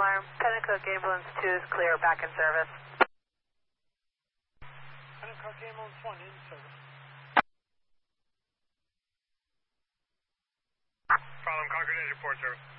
alarm. Pennacook Ambulance 2 is clear, back in service. Pennacook Ambulance 1 in service. Problem, Concord Engine 4 service.